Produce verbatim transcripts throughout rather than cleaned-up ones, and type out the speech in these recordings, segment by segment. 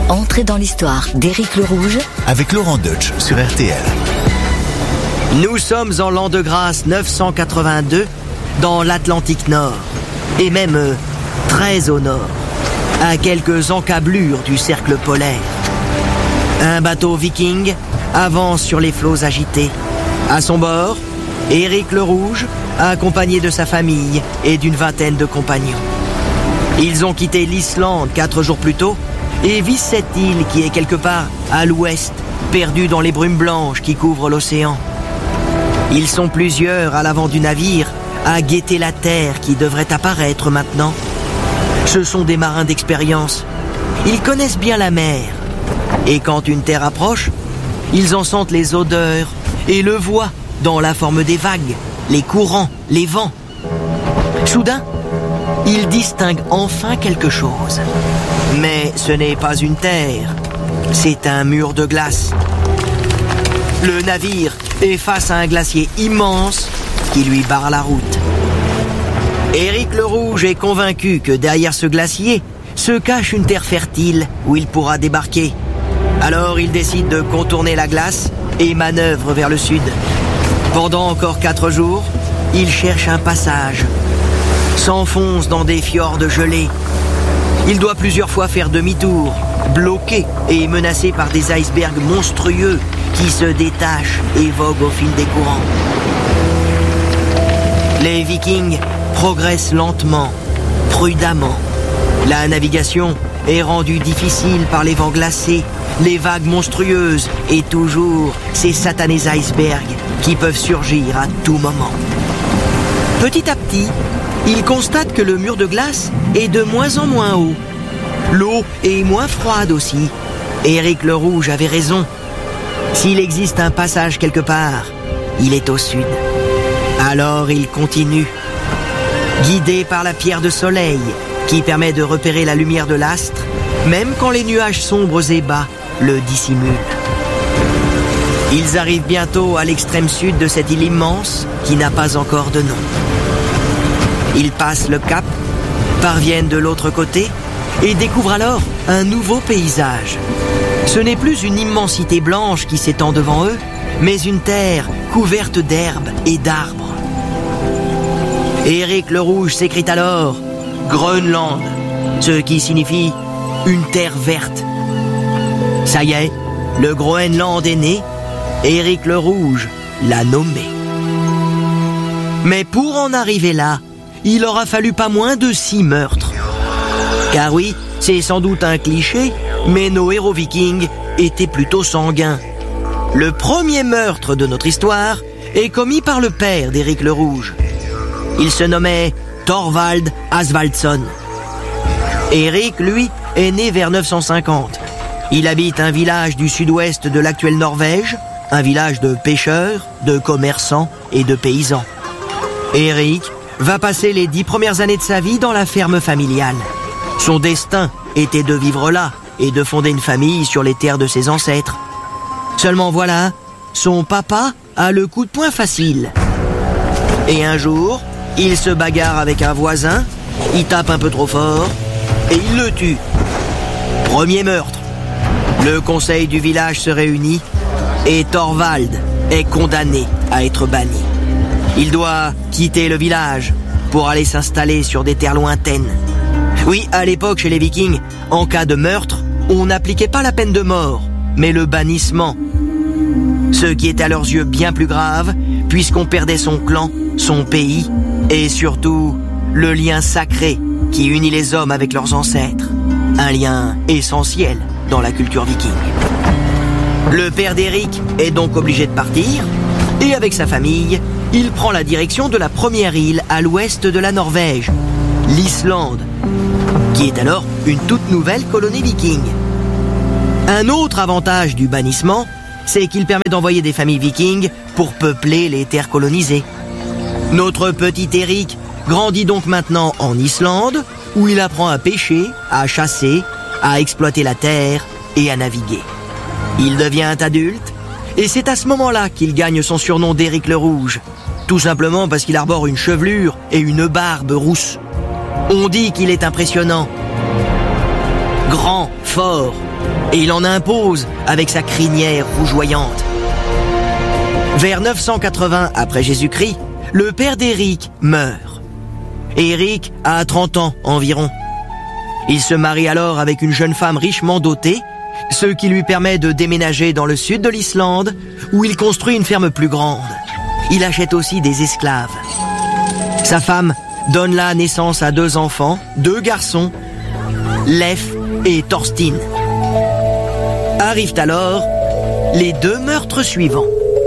Entrez dans l'histoire d'Éric Le Rouge avec Laurent Deutsch sur R T L. Nous sommes en l'an de grâce neuf cent quatre-vingt-deux dans l'Atlantique Nord, et même euh, très au nord, à quelques encablures du cercle polaire. Un bateau viking avance sur les flots agités. À son bord, Éric Le Rouge, accompagné de sa famille et d'une vingtaine de compagnons. Ils ont quitté l'Islande quatre jours plus tôt et visent cette île qui est quelque part à l'ouest, perdue dans les brumes blanches qui couvrent l'océan. Ils sont plusieurs à l'avant du navire à guetter la terre qui devrait apparaître maintenant. Ce sont des marins d'expérience. Ils connaissent bien la mer. Et quand une terre approche, ils en sentent les odeurs et le voient dans la forme des vagues, les courants, les vents. Soudain, ils distinguent enfin quelque chose. Mais ce n'est pas une terre, c'est un mur de glace. Le navire est face à un glacier immense qui lui barre la route. Éric Le Rouge est convaincu que derrière ce glacier se cache une terre fertile où il pourra débarquer. Alors il décide de contourner la glace et manœuvre vers le sud. Pendant encore quatre jours, il cherche un passage, s'enfonce dans des fjords gelés. Il doit plusieurs fois faire demi-tour, bloqué et menacé par des icebergs monstrueux qui se détachent et voguent au fil des courants. Les Vikings progressent lentement, prudemment. La navigation est rendue difficile par les vents glacés, les vagues monstrueuses et toujours ces satanés icebergs qui peuvent surgir à tout moment. Petit à petit, ils constatent que le mur de glace est de moins en moins haut. L'eau est moins froide aussi. Éric Le Rouge avait raison. S'il existe un passage quelque part, il est au sud. Alors il continue, guidé par la pierre de soleil qui permet de repérer la lumière de l'astre, même quand les nuages sombres et bas le dissimulent. Ils arrivent bientôt à l'extrême sud de cette île immense qui n'a pas encore de nom. Ils passent le cap, parviennent de l'autre côté et découvrent alors un nouveau paysage. Ce n'est plus une immensité blanche qui s'étend devant eux, mais une terre couverte d'herbes et d'arbres. Éric Le Rouge s'écrie alors « Groenland », ce qui signifie « une terre verte ». Ça y est, le Groenland est né, Éric Le Rouge l'a nommé. Mais pour en arriver là, il aura fallu pas moins de six meurtres. Car oui, c'est sans doute un cliché, mais nos héros vikings étaient plutôt sanguins. Le premier meurtre de notre histoire est commis par le père d'Éric Le Rouge. Il se nommait Thorvald Asvaldsson. Éric, lui, est né vers neuf cent cinquante. Il habite un village du sud-ouest de l'actuelle Norvège, un village de pêcheurs, de commerçants et de paysans. Éric va passer les dix premières années de sa vie dans la ferme familiale. Son destin était de vivre là et de fonder une famille sur les terres de ses ancêtres. Seulement voilà, son papa a le coup de poing facile. Et un jour, il se bagarre avec un voisin, il tape un peu trop fort et il le tue. Premier meurtre. Le conseil du village se réunit et Thorvald est condamné à être banni. Il doit quitter le village pour aller s'installer sur des terres lointaines. Oui, à l'époque, chez les Vikings, en cas de meurtre, on n'appliquait pas la peine de mort, mais le bannissement. Ce qui est à leurs yeux bien plus grave, puisqu'on perdait son clan, son pays, et surtout, le lien sacré qui unit les hommes avec leurs ancêtres. Un lien essentiel dans la culture viking. Le père d'Éric est donc obligé de partir, et avec sa famille, il prend la direction de la première île à l'ouest de la Norvège, l'Islande, qui est alors une toute nouvelle colonie viking. Un autre avantage du bannissement, c'est qu'il permet d'envoyer des familles vikings pour peupler les terres colonisées. Notre petit Éric grandit donc maintenant en Islande, où il apprend à pêcher, à chasser, à exploiter la terre et à naviguer. Il devient adulte, et c'est à ce moment-là qu'il gagne son surnom d'Éric Le Rouge, tout simplement parce qu'il arbore une chevelure et une barbe rousse. On dit qu'il est impressionnant. Grand, fort et il en impose avec sa crinière rougeoyante. Vers neuf cent quatre-vingts après Jésus-Christ, le père d'Éric meurt. Éric a trente ans environ. Il se marie alors avec une jeune femme richement dotée, ce qui lui permet de déménager dans le sud de l'Islande, où il construit une ferme plus grande. Il achète aussi des esclaves. Sa femme donne là naissance à deux enfants, deux garçons, Leif et Thorstein. Arrivent alors les deux meurtres suivants.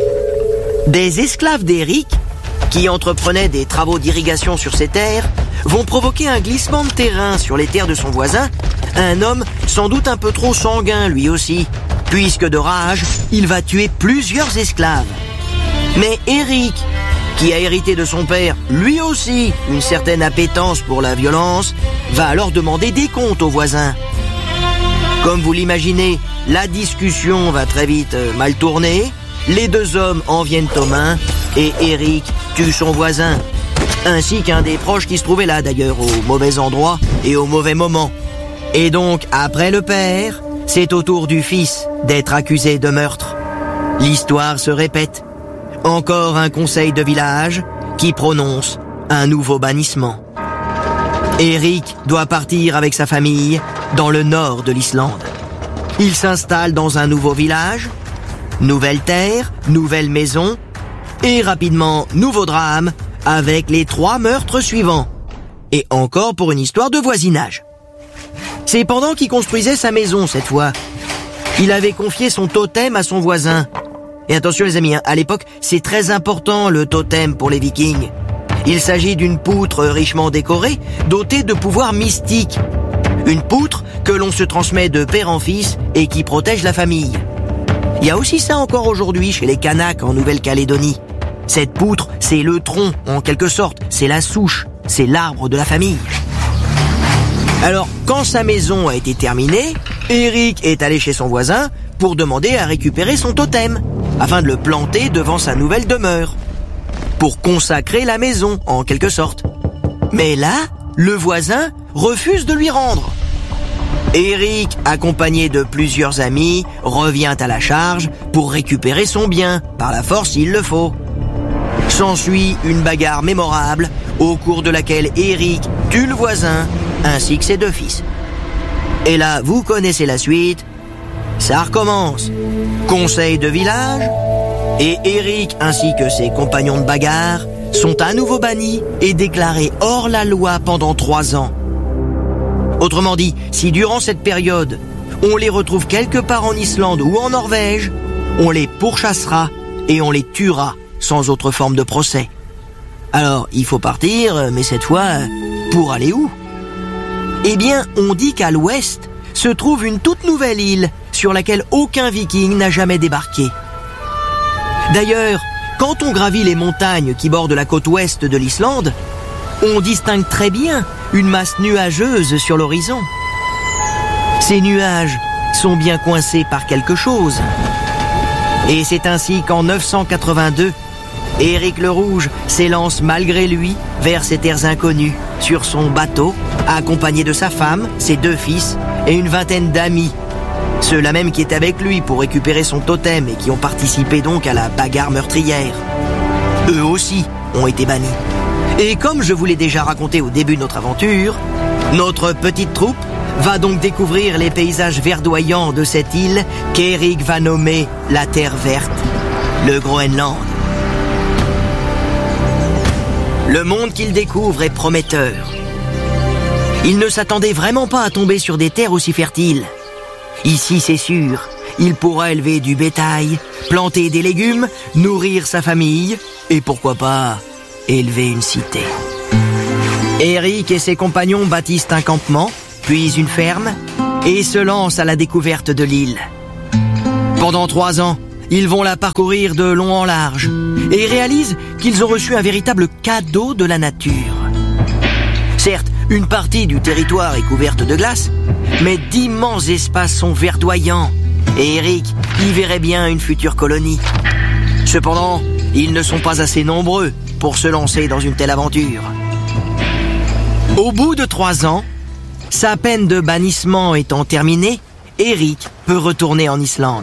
Des esclaves d'Éric, qui entreprenaient des travaux d'irrigation sur ses terres, vont provoquer un glissement de terrain sur les terres de son voisin, un homme sans doute un peu trop sanguin lui aussi, puisque de rage, il va tuer plusieurs esclaves. Mais Éric, qui a hérité de son père, lui aussi, une certaine appétence pour la violence, va alors demander des comptes aux voisins. Comme vous l'imaginez, la discussion va très vite mal tourner, les deux hommes en viennent aux mains, et Éric tue son voisin, ainsi qu'un des proches qui se trouvait là d'ailleurs, au mauvais endroit et au mauvais moment. Et donc, après le père, c'est au tour du fils d'être accusé de meurtre. L'histoire se répète. Encore un conseil de village qui prononce un nouveau bannissement. Éric doit partir avec sa famille dans le nord de l'Islande. Il s'installe dans un nouveau village, nouvelle terre, nouvelle maison, et rapidement, nouveau drame, avec les trois meurtres suivants. Et encore pour une histoire de voisinage. C'est pendant qu'il construisait sa maison cette fois. Il avait confié son totem à son voisin. Et attention les amis, hein, à l'époque, c'est très important le totem pour les Vikings. Il s'agit d'une poutre richement décorée, dotée de pouvoirs mystiques. Une poutre que l'on se transmet de père en fils et qui protège la famille. Il y a aussi ça encore aujourd'hui chez les Kanaks en Nouvelle-Calédonie. Cette poutre, c'est le tronc, en quelque sorte, c'est la souche, c'est l'arbre de la famille. Alors, quand sa maison a été terminée, Éric est allé chez son voisin pour demander à récupérer son totem, afin de le planter devant sa nouvelle demeure, pour consacrer la maison, en quelque sorte. Mais là, le voisin refuse de lui rendre. Éric, accompagné de plusieurs amis, revient à la charge pour récupérer son bien, par la force s'il le faut. S'ensuit une bagarre mémorable, au cours de laquelle Éric tue le voisin, ainsi que ses deux fils. Et là, vous connaissez la suite, ça recommence. Conseil de village, et Éric ainsi que ses compagnons de bagarre sont à nouveau bannis et déclarés hors la loi pendant trois ans. Autrement dit, si durant cette période, on les retrouve quelque part en Islande ou en Norvège, on les pourchassera et on les tuera sans autre forme de procès. Alors, il faut partir, mais cette fois, pour aller où? Eh bien, on dit qu'à l'ouest se trouve une toute nouvelle île sur laquelle aucun viking n'a jamais débarqué. D'ailleurs, quand on gravit les montagnes qui bordent la côte ouest de l'Islande, on distingue très bien une masse nuageuse sur l'horizon. Ces nuages sont bien coincés par quelque chose. Et c'est ainsi qu'en neuf cent quatre-vingt-deux, Éric le Rouge s'élance malgré lui vers ces terres inconnues, sur son bateau, accompagné de sa femme, ses deux fils et une vingtaine d'amis. Ceux-là même qui étaient avec lui pour récupérer son totem et qui ont participé donc à la bagarre meurtrière. Eux aussi ont été bannis. Et comme je vous l'ai déjà raconté au début de notre aventure, notre petite troupe va donc découvrir les paysages verdoyants de cette île qu'Éric va nommer la Terre Verte, le Groenland. Le monde qu'il découvre est prometteur. Il ne s'attendait vraiment pas à tomber sur des terres aussi fertiles. Ici, c'est sûr, il pourra élever du bétail, planter des légumes, nourrir sa famille et pourquoi pas élever une cité. Éric et ses compagnons bâtissent un campement, puis une ferme et se lancent à la découverte de l'île. Pendant trois ans, ils vont la parcourir de long en large et réalisent qu'ils ont reçu un véritable cadeau de la nature. Certes, une partie du territoire est couverte de glace, mais d'immenses espaces sont verdoyants et Éric y verrait bien une future colonie. Cependant, ils ne sont pas assez nombreux pour se lancer dans une telle aventure. Au bout de trois ans, sa peine de bannissement étant terminée, Erik peut retourner en Islande.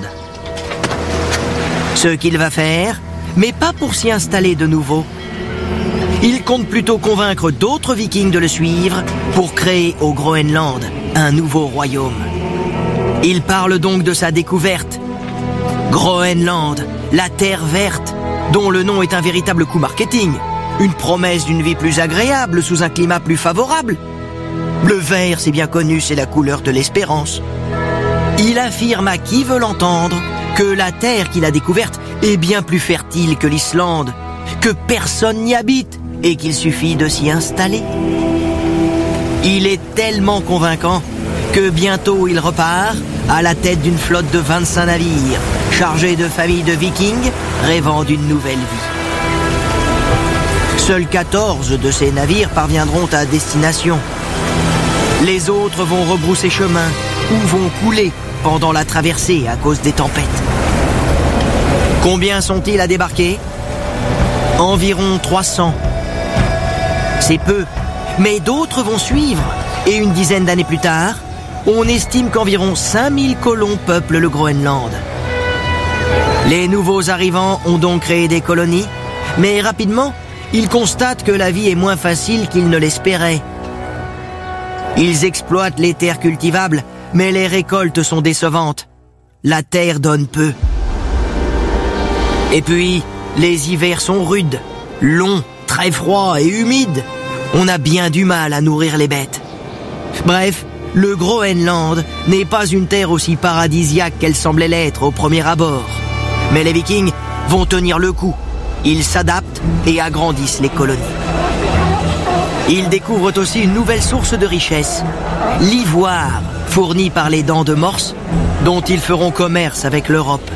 Ce qu'il va faire, mais pas pour s'y installer de nouveau. Il compte plutôt convaincre d'autres Vikings de le suivre pour créer au Groenland un nouveau royaume. Il parle donc de sa découverte. Groenland, la terre verte, dont le nom est un véritable coup marketing, une promesse d'une vie plus agréable sous un climat plus favorable. Le vert, c'est bien connu, c'est la couleur de l'espérance. Il affirme à qui veut l'entendre que la terre qu'il a découverte est bien plus fertile que l'Islande, que personne n'y habite et qu'il suffit de s'y installer. Il est tellement convaincant que bientôt il repart à la tête d'une flotte de vingt-cinq navires, chargés de familles de vikings rêvant d'une nouvelle vie. Seuls quatorze de ces navires parviendront à destination. Les autres vont rebrousser chemin ou vont couler pendant la traversée à cause des tempêtes. Combien sont-ils à débarquer ? Environ trois cents. C'est peu, mais d'autres vont suivre. Et une dizaine d'années plus tard, on estime qu'environ cinq mille colons peuplent le Groenland. Les nouveaux arrivants ont donc créé des colonies, mais rapidement, ils constatent que la vie est moins facile qu'ils ne l'espéraient. Ils exploitent les terres cultivables, mais les récoltes sont décevantes. La terre donne peu. Et puis, les hivers sont rudes, longs, très froids et humides. On a bien du mal à nourrir les bêtes. Bref, le Groenland n'est pas une terre aussi paradisiaque qu'elle semblait l'être au premier abord. Mais les Vikings vont tenir le coup. Ils s'adaptent et agrandissent les colonies. Ils découvrent aussi une nouvelle source de richesse, l'ivoire, fourni par les dents de morse, dont ils feront commerce avec l'Europe.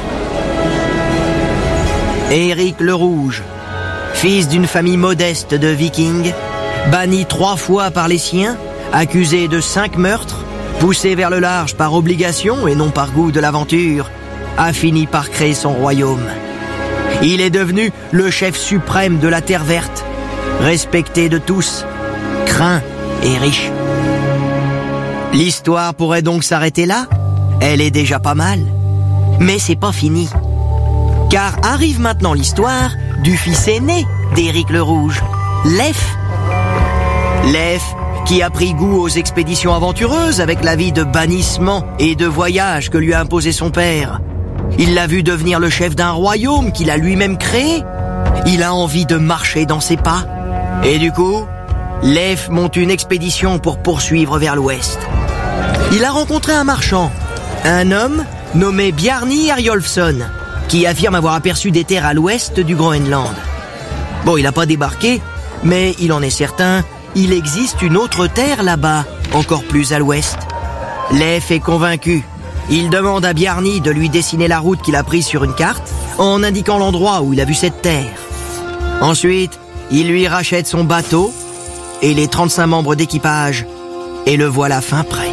Erik le Rouge, fils d'une famille modeste de Vikings, banni trois fois par les siens, accusé de cinq meurtres, poussé vers le large par obligation et non par goût de l'aventure, a fini par créer son royaume. Il est devenu le chef suprême de la Terre Verte, respecté de tous, craint et riche. L'histoire pourrait donc s'arrêter là. Elle est déjà pas mal. Mais c'est pas fini. Car arrive maintenant l'histoire du fils aîné d'Erik le Rouge, Leif. Leif, qui a pris goût aux expéditions aventureuses avec la vie de bannissement et de voyage que lui a imposé son père. Il l'a vu devenir le chef d'un royaume qu'il a lui-même créé. Il a envie de marcher dans ses pas. Et du coup, Leif monte une expédition pour poursuivre vers l'ouest. Il a rencontré un marchand, un homme nommé Bjarni Herjolfsson, qui affirme avoir aperçu des terres à l'ouest du Groenland. Bon, il n'a pas débarqué, mais il en est certain, il existe une autre terre là-bas, encore plus à l'ouest. Leif est convaincu. Il demande à Bjarni de lui dessiner la route qu'il a prise sur une carte, en indiquant l'endroit où il a vu cette terre. Ensuite, il lui rachète son bateau et les trente-cinq membres d'équipage, et le voilà fin prêt.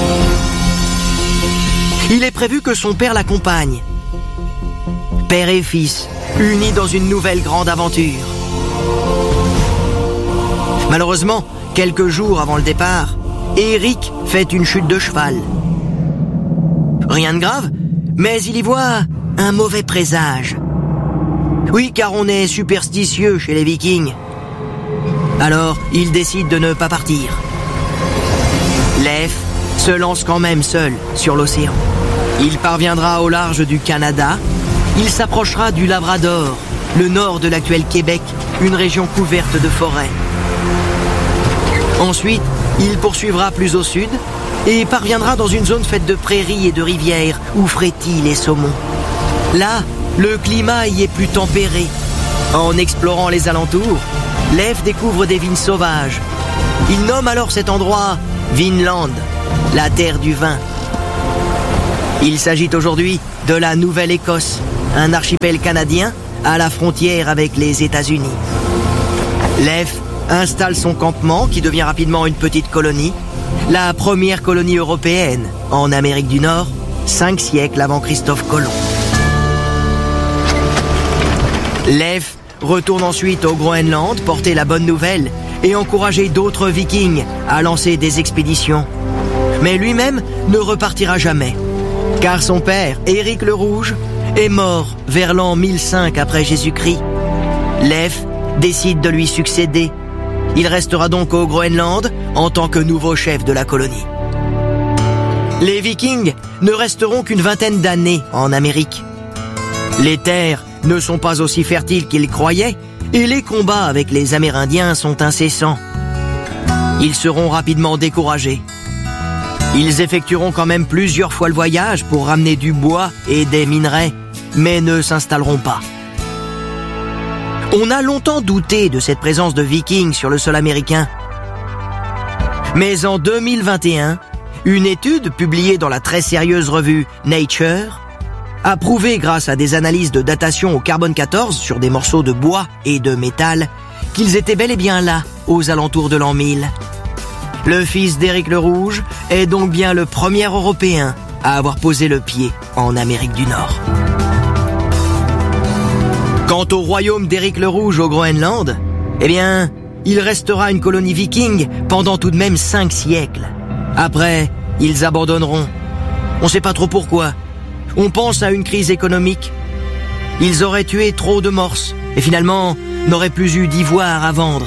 Il est prévu que son père l'accompagne. Père et fils, unis dans une nouvelle grande aventure. Malheureusement, quelques jours avant le départ, Erik fait une chute de cheval. Rien de grave, mais il y voit un mauvais présage. Oui, car on est superstitieux chez les Vikings. Alors, il décide de ne pas partir. Leif se lance quand même seul sur l'océan. Il parviendra au large du Canada. Il s'approchera du Labrador, le nord de l'actuel Québec, une région couverte de forêts. Ensuite, il poursuivra plus au sud et parviendra dans une zone faite de prairies et de rivières où frétillent les saumons. Là, le climat y est plus tempéré. En explorant les alentours, Leif découvre des vignes sauvages. Il nomme alors cet endroit Vinland, la terre du vin. Il s'agit aujourd'hui de la Nouvelle-Écosse, un archipel canadien à la frontière avec les États-Unis. Leif installe son campement qui devient rapidement une petite colonie, la première colonie européenne en Amérique du Nord, cinq siècles avant Christophe Colomb. Leif retourne ensuite au Groenland porter la bonne nouvelle et encourager d'autres Vikings à lancer des expéditions. Mais lui-même ne repartira jamais, car son père, Éric le Rouge, est mort vers l'an mille cinq après Jésus-Christ. Leif décide de lui succéder. Il restera donc au Groenland en tant que nouveau chef de la colonie. Les Vikings ne resteront qu'une vingtaine d'années en Amérique. Les terres ne sont pas aussi fertiles qu'ils croyaient et les combats avec les Amérindiens sont incessants. Ils seront rapidement découragés. Ils effectueront quand même plusieurs fois le voyage pour ramener du bois et des minerais, mais ne s'installeront pas. On a longtemps douté de cette présence de Vikings sur le sol américain. Mais en deux mille vingt et un, une étude publiée dans la très sérieuse revue Nature a prouvé, grâce à des analyses de datation au carbone quatorze sur des morceaux de bois et de métal, qu'ils étaient bel et bien là, aux alentours de l'an mille. Le fils d'Éric le Rouge est donc bien le premier Européen à avoir posé le pied en Amérique du Nord. Quant au royaume d'Éric le Rouge au Groenland, eh bien, il restera une colonie viking pendant tout de même cinq siècles. Après, ils abandonneront. On ne sait pas trop pourquoi. On pense à une crise économique. Ils auraient tué trop de morses et finalement n'auraient plus eu d'ivoire à vendre.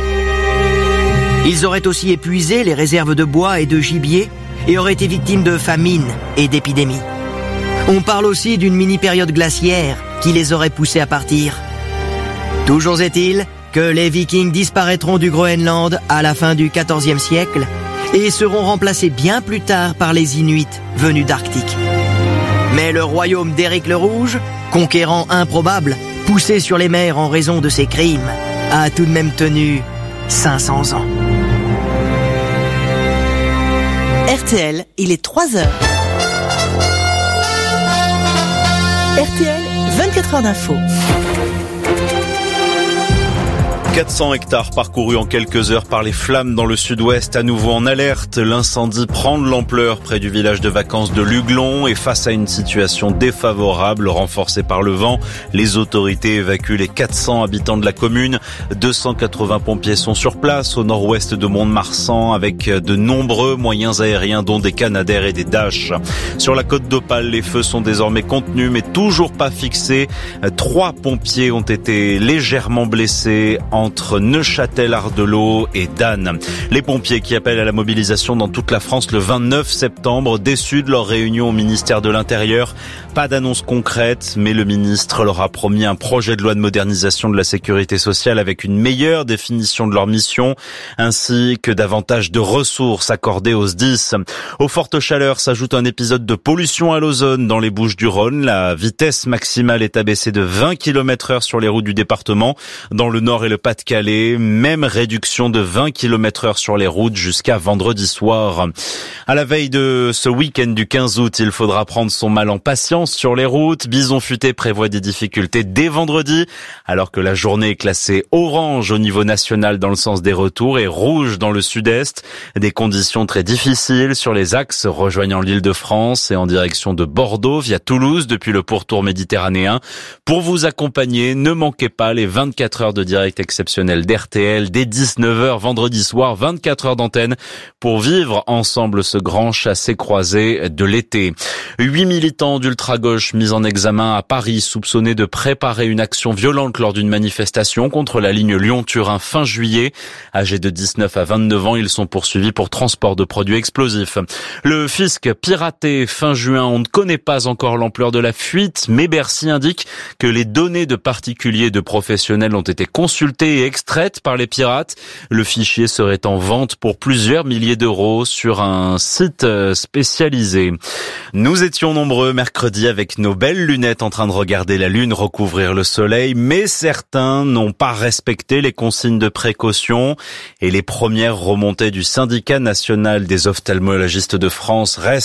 Ils auraient aussi épuisé les réserves de bois et de gibier et auraient été victimes de famine et d'épidémies. On parle aussi d'une mini-période glaciaire qui les aurait poussés à partir. Toujours est-il que les Vikings disparaîtront du Groenland à la fin du quatorzième siècle et seront remplacés bien plus tard par les Inuits venus d'Arctique. Mais le royaume d'Éric le Rouge, conquérant improbable, poussé sur les mers en raison de ses crimes, a tout de même tenu cinq cents ans. R T L, il est trois heures. R T L, vingt-quatre heures d'info. quatre cents hectares parcourus en quelques heures par les flammes dans le sud-ouest, à nouveau en alerte. L'incendie prend de l'ampleur près du village de vacances de Luglon et face à une situation défavorable renforcée par le vent, les autorités évacuent les quatre cents habitants de la commune. deux cent quatre-vingts pompiers sont sur place au nord-ouest de Mont-de-Marsan avec de nombreux moyens aériens dont des Canadair et des Dash. Sur la côte d'Opale, les feux sont désormais contenus mais toujours pas fixés. Trois pompiers ont été légèrement blessés en entre Neuchâtel-Ardelot et Dan. Les pompiers qui appellent à la mobilisation dans toute la France le vingt-neuf septembre, déçus de leur réunion au ministère de l'Intérieur. Pas d'annonce concrète, mais le ministre leur a promis un projet de loi de modernisation de la sécurité sociale avec une meilleure définition de leur mission, ainsi que davantage de ressources accordées aux S D I S. Aux fortes chaleurs s'ajoute un épisode de pollution à l'ozone dans les Bouches-du-Rhône. La vitesse maximale est abaissée de vingt kilomètres heure sur les routes du département. Dans le Nord et le Pas-de-Calais, même réduction de vingt kilomètres heure sur les routes jusqu'à vendredi soir. À la veille de ce week-end du quinze août, il faudra prendre son mal en patience sur les routes. Bison Futé prévoit des difficultés dès vendredi, alors que la journée est classée orange au niveau national dans le sens des retours et rouge dans le sud-est. Des conditions très difficiles sur les axes rejoignant l'Île-de-France et en direction de Bordeaux via Toulouse depuis le pourtour méditerranéen. Pour vous accompagner, ne manquez pas les vingt-quatre heures de direct exceptionnel d'R T L dès dix-neuf heures vendredi soir, vingt-quatre heures d'antenne pour vivre ensemble ce grand chassé-croisé de l'été. Huit militants d'ultra-gauche mis en examen à Paris, soupçonnés de préparer une action violente lors d'une manifestation contre la ligne Lyon-Turin fin juillet. Âgés de dix-neuf à vingt-neuf ans, ils sont poursuivis pour transport de produits explosifs. Le fisc piraté fin juin, on ne connaît pas encore l'ampleur de la fuite, mais Bercy indique que les données de particuliers et de professionnels ont été consultées et extraites par les pirates. Le fichier serait en vente pour plusieurs milliers d'euros sur un site spécialisé. Nous étions nombreux mercredi avec nos belles lunettes en train de regarder la lune recouvrir le soleil, mais certains n'ont pas respecté les consignes de précaution et les premières remontées du syndicat national des ophtalmologistes de France restent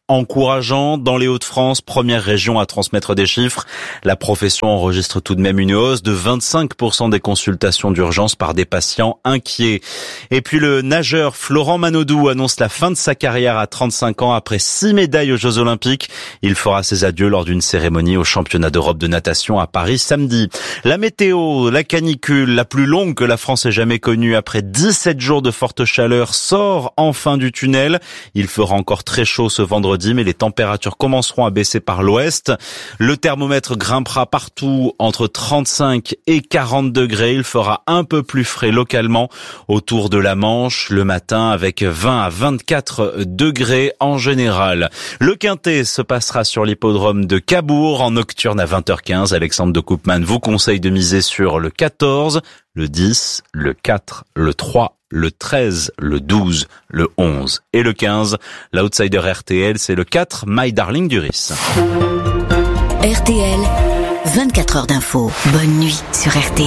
encourageant. Dans les Hauts-de-France, première région à transmettre des chiffres, la profession enregistre tout de même une hausse de vingt-cinq pour cent des consultations d'urgence par des patients inquiets. Et puis le nageur Florent Manodou annonce la fin de sa carrière à trente-cinq ans après six médailles aux Jeux Olympiques. Il fera ses adieux lors d'une cérémonie au championnat d'Europe de natation à Paris samedi. La météo, la canicule, la plus longue que la France ait jamais connue après dix-sept jours de forte chaleur, sort enfin du tunnel. Il fera encore très chaud ce vendredi, mais les températures commenceront à baisser par l'ouest. Le thermomètre grimpera partout entre trente-cinq et quarante degrés. Il fera un peu plus frais localement autour de la Manche le matin avec vingt à vingt-quatre degrés en général. Le Quintet se passera sur l'hippodrome de Cabourg en nocturne à vingt heures quinze. Alexandre de Koopman vous conseille de miser sur le quatorze, le dix, le quatre, le trois, le treize, le douze, le onze et le quinze. L'outsider R T L, c'est le quatre, My Darling Duris. R T L, vingt-quatre heures d'info. Bonne nuit sur R T L.